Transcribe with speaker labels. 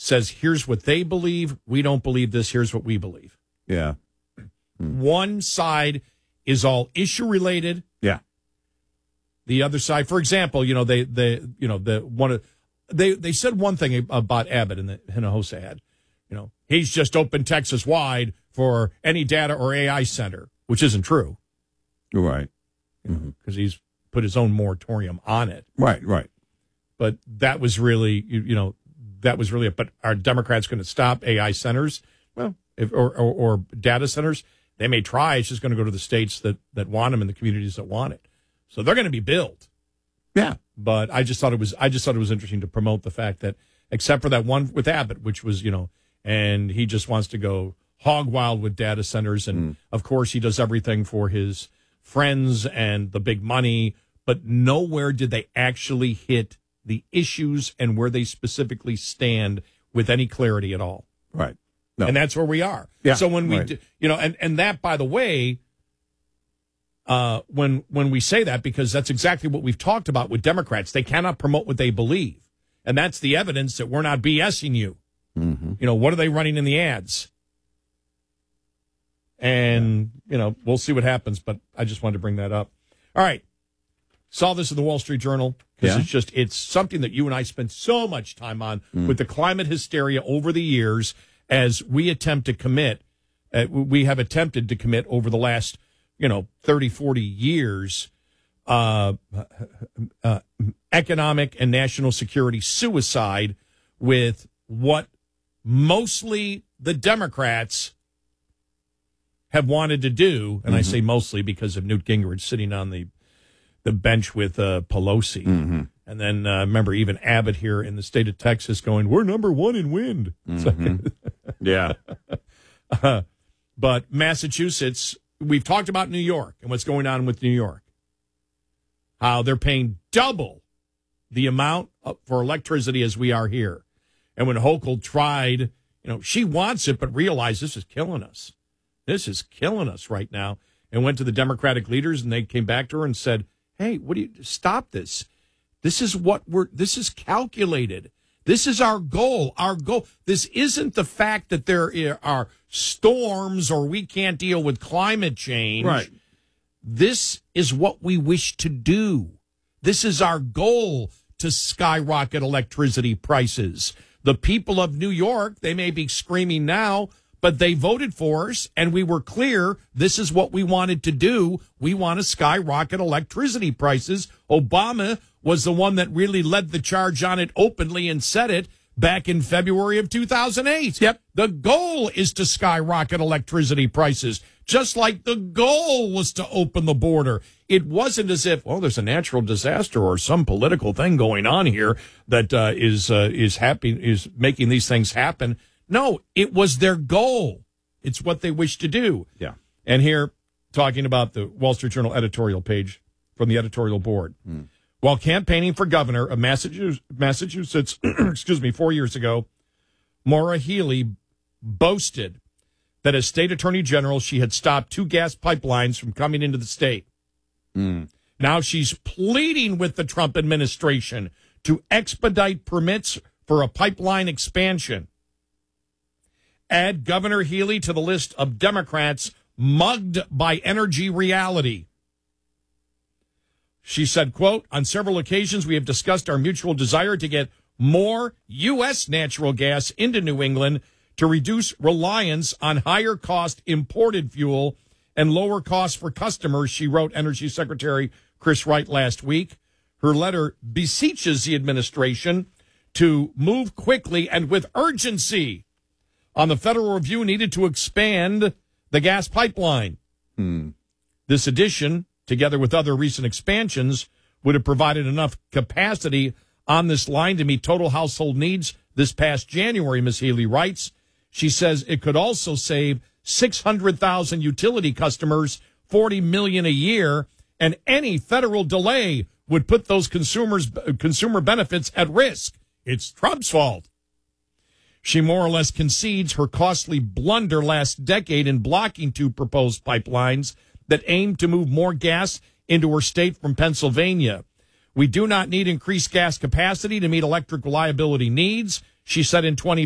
Speaker 1: says, here's what they believe. We don't believe this. Here's what we believe.
Speaker 2: Yeah.
Speaker 1: One side is all issue related.
Speaker 2: Yeah.
Speaker 1: The other side, for example, they said one thing about Abbott in the Hinojosa ad. He's just opened Texas wide for any data or AI center, which isn't true.
Speaker 2: Right.
Speaker 1: Because he's put his own moratorium on it.
Speaker 2: Right.
Speaker 1: But that was really, it. But are Democrats going to stop AI centers? Well, or data centers? They may try. It's just going to go to the states that want them and the communities that want it. So they're going to be built.
Speaker 2: Yeah.
Speaker 1: But I just thought it was interesting to promote the fact that, except for that one with Abbott, which was, and he just wants to go hog wild with data centers. And of course he does everything for his friends and the big money, but nowhere did they actually hit the issues and where they specifically stand with any clarity at all.
Speaker 2: Right. No.
Speaker 1: And that's where we are.
Speaker 2: Yeah.
Speaker 1: So when we, and that, by the way, when we say that, because that's exactly what we've talked about with Democrats, they cannot promote what they believe. And that's the evidence that we're not BSing you. Mm-hmm. What are they running in the ads? And, we'll see what happens, but I just wanted to bring that up. All right. Saw this in the Wall Street Journal because it's something that you and I spent so much time on with the climate hysteria over the years as we attempt to commit. We have attempted to commit over the last, 30, 40 years, economic and national security suicide with what mostly the Democrats have wanted to do. And I say mostly because of Newt Gingrich sitting on the bench with Pelosi. Mm-hmm. And then remember even Abbott here in the state of Texas going, we're number one in wind.
Speaker 2: Mm-hmm. Yeah.
Speaker 1: But Massachusetts, we've talked about New York and what's going on with New York. How they're paying double the amount for electricity as we are here. And when Hochul tried, she wants it, but realized this is killing us. This is killing us right now. And went to the Democratic leaders and they came back to her and said, hey, stop this. This is calculated. This is our goal. Our goal. This isn't the fact that there are storms or we can't deal with climate change.
Speaker 2: Right.
Speaker 1: This is what we wish to do. This is our goal, to skyrocket electricity prices. The people of New York, they may be screaming now, but they voted for us, and we were clear this is what we wanted to do. We want to skyrocket electricity prices. Obama was the one that really led the charge on it openly and said it back in February of 2008.
Speaker 2: Yep.
Speaker 1: The goal is to skyrocket electricity prices, just like the goal was to open the border. It wasn't as if, there's a natural disaster or some political thing going on here that is making these things happen. No, it was their goal. It's what they wish to do.
Speaker 2: Yeah.
Speaker 1: And here, talking about the Wall Street Journal editorial page from the editorial board. While campaigning for governor of Massachusetts, 4 years ago, Maura Healey boasted that as state attorney general, she had stopped 2 gas pipelines from coming into the state. Now she's pleading with the Trump administration to expedite permits for a pipeline expansion. Add Governor Healey to the list of Democrats mugged by energy reality. She said, quote, on several occasions, we have discussed our mutual desire to get more U.S. natural gas into New England to reduce reliance on higher cost imported fuel and lower costs for customers, she wrote Energy Secretary Chris Wright last week. Her letter beseeches the administration to move quickly and with urgency on the federal review needed to expand the gas pipeline. This addition, together with other recent expansions, would have provided enough capacity on this line to meet total household needs this past January, Ms. Healey writes. She says it could also save 600,000 utility customers, $40 million a year, and any federal delay would put those consumer benefits at risk. It's Trump's fault. She more or less concedes her costly blunder last decade in blocking 2 proposed pipelines that aimed to move more gas into her state from Pennsylvania. We do not need increased gas capacity to meet electric reliability needs, she said in